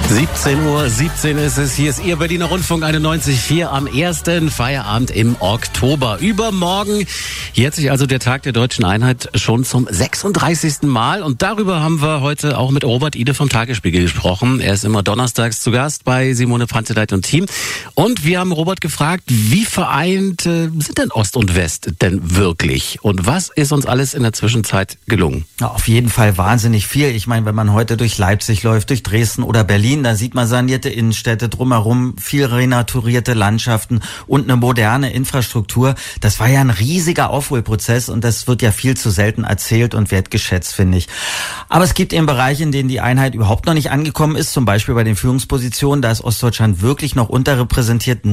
17:17 Uhr ist es. Hier ist Ihr Berliner Rundfunk 91.4 am ersten Feierabend im Oktober. Übermorgen jährt sich also der Tag der Deutschen Einheit schon zum 36. Mal. Und darüber haben wir heute auch mit Robert Ide vom Tagesspiegel gesprochen. Er ist immer donnerstags zu Gast bei Simone Panteleit und Team. Und wir haben Robert gefragt, wie vereint sind denn Ost und West denn wirklich? Und was ist uns alles in der Zwischenzeit gelungen? Ja, auf jeden Fall wahnsinnig viel. Ich meine, wenn man heute durch Leipzig läuft, durch Dresden oder Berlin, da sieht man sanierte Innenstädte drumherum, viel renaturierte Landschaften und eine moderne Infrastruktur. Das war ja ein riesiger Aufholprozess und das wird ja viel zu selten erzählt und wertgeschätzt, finde ich. Aber es gibt eben Bereiche, in denen die Einheit überhaupt noch nicht angekommen ist, zum Beispiel bei den Führungspositionen. Da ist Ostdeutschland wirklich noch unterrepräsentiert.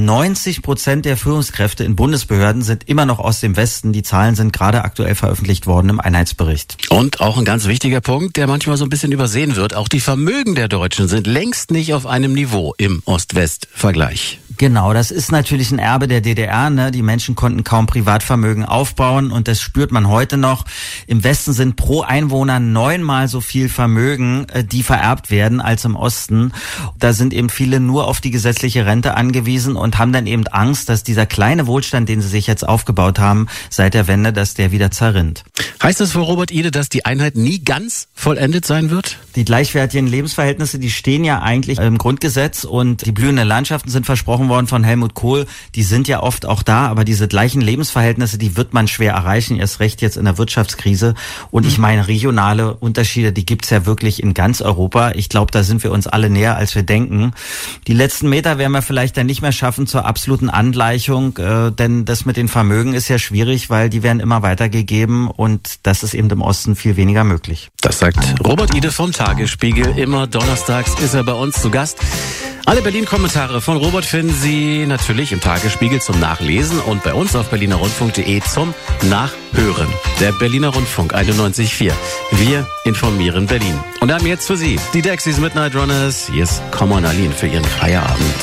90% der Führungskräfte in Bundesbehörden sind immer noch aus dem Westen. Die Zahlen sind gerade aktuell veröffentlicht worden im Einheitsbericht. Und auch ein ganz wichtiger Punkt, der manchmal so ein bisschen übersehen wird. Auch die Vermögen der Deutschen sind längst nicht auf einem Niveau im Ost-West-Vergleich. Genau, das ist natürlich ein Erbe der DDR, ne? Die Menschen konnten kaum Privatvermögen aufbauen und das spürt man heute noch. Im Westen sind pro Einwohner 9-mal so viel Vermögen, die vererbt werden, als im Osten. Da sind eben viele nur auf die gesetzliche Rente angewiesen und haben dann eben Angst, dass dieser kleine Wohlstand, den sie sich jetzt aufgebaut haben, seit der Wende, dass der wieder zerrinnt. Heißt das für Robert Ide, dass die Einheit nie ganz vollendet sein wird? Die gleichwertigen Lebensverhältnisse, die stehen ja eigentlich im Grundgesetz und die blühenden Landschaften sind versprochen worden von Helmut Kohl. Die sind ja oft auch da, aber diese gleichen Lebensverhältnisse, die wird man schwer erreichen, erst recht jetzt in der Wirtschaftskrise. Und ich meine, regionale Unterschiede, die gibt's ja wirklich in ganz Europa. Ich glaube, da sind wir uns alle näher, als wir denken. Die letzten Meter werden wir vielleicht dann nicht mehr schaffen zur absoluten Angleichung, denn das mit den Vermögen ist ja schwierig, weil die werden immer weitergegeben und das ist eben im Osten viel weniger möglich. Das sagt Robert Ide vom Tagesspiegel. Immer donnerstags ist er bei uns zu Gast. Alle Berlin-Kommentare von Robert finden Sie natürlich im Tagesspiegel zum Nachlesen und bei uns auf berlinerrundfunk.de zum Nachhören. Der Berliner Rundfunk 91.4. Wir informieren Berlin. Und haben jetzt für Sie die Dexys Midnight Runners. Hier ist Come On Aline für Ihren Feierabend.